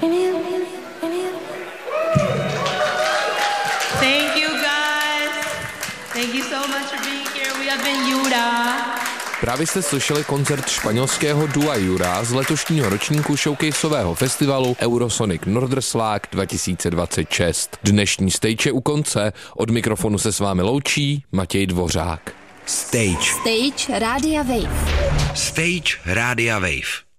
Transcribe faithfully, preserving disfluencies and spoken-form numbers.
Thank you guys. Thank you so much for being here. We have been Jura. Právě jste slyšeli koncert španělského dua Jura z letošního ročníku showcaseového festivalu Eurosonic Norderslag dva tisíce dvacet šest. Dnešní stage je u konce. Od mikrofonu se s vámi loučí Matěj Dvořák. Stage. Stage Rádia Wave. Stage Rádia Wave.